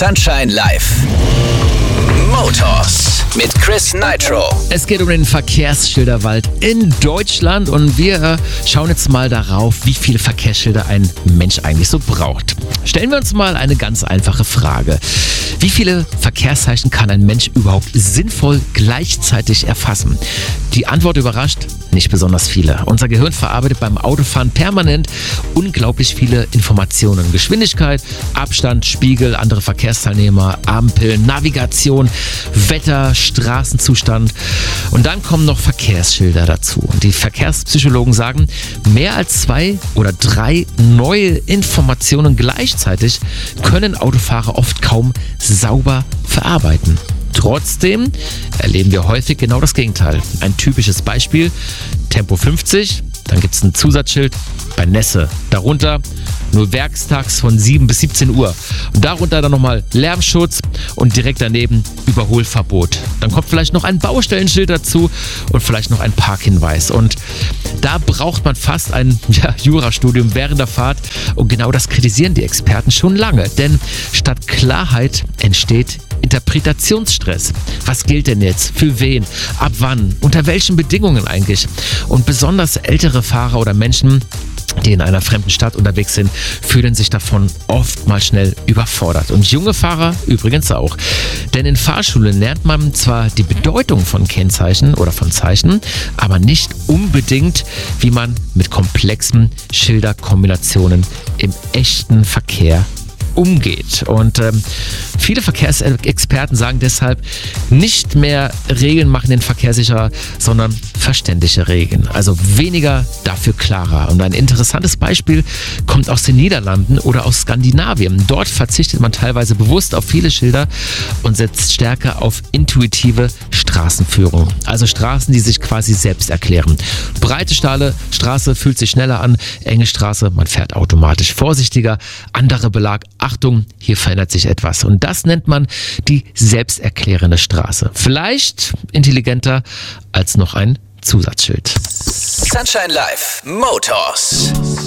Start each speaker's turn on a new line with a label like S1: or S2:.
S1: Sunshine Live. Motors mit Chris Nitro.
S2: Es geht um den Verkehrsschilderwald in Deutschland und wir schauen jetzt mal darauf, wie viele Verkehrsschilder ein Mensch eigentlich so braucht. Stellen wir uns mal eine ganz einfache Frage. Wie viele Verkehrszeichen kann ein Mensch überhaupt sinnvoll gleichzeitig erfassen? Die Antwort überrascht, nicht besonders viele. Unser Gehirn verarbeitet beim Autofahren permanent unglaublich viele Informationen. Geschwindigkeit, Abstand, Spiegel, andere Verkehrsteilnehmer, Ampeln, Navigation, Wetter, Straßenzustand. Und dann kommen noch Verkehrsschilder dazu. Und die Verkehrspsychologen sagen, mehr als 2 oder 3 neue Informationen gleichzeitig können Autofahrer oft kaum sauber verarbeiten. Trotzdem erleben wir häufig genau das Gegenteil. Ein typisches Beispiel, Tempo 50, dann gibt es ein Zusatzschild bei Nässe. Darunter nur werkstags von 7 bis 17 Uhr. Und darunter dann nochmal Lärmschutz und direkt daneben Überholverbot. Dann kommt vielleicht noch ein Baustellenschild dazu und vielleicht noch ein Parkhinweis. Und da braucht man fast ein Jurastudium während der Fahrt. Und genau das kritisieren die Experten schon lange. Denn statt Klarheit entsteht Interpretationsstress. Was gilt denn jetzt? Für wen? Ab wann? Unter welchen Bedingungen eigentlich? Und besonders ältere Fahrer oder Menschen, die in einer fremden Stadt unterwegs sind, fühlen sich davon oft mal schnell überfordert. Und junge Fahrer übrigens auch. Denn in Fahrschulen lernt man zwar die Bedeutung von Kennzeichen oder von Zeichen, aber nicht unbedingt, wie man mit komplexen Schilderkombinationen im echten Verkehr umgeht. Und viele Verkehrsexperten sagen deshalb, nicht mehr Regeln machen den Verkehr sicherer, sondern verständliche Regeln. Also weniger, dafür klarer. Und ein interessantes Beispiel kommt aus den Niederlanden oder aus Skandinavien. Dort verzichtet man teilweise bewusst auf viele Schilder und setzt stärker auf intuitive Straßenführung. Also Straßen, die sich quasi selbst erklären. Breite Straße fühlt sich schneller an, enge Straße, man fährt automatisch vorsichtiger, anderer Belag, Achtung, hier verändert sich etwas. Und das nennt man die selbsterklärende Straße. Vielleicht intelligenter als noch ein Zusatzschild.
S1: Sunshine Live. Motors.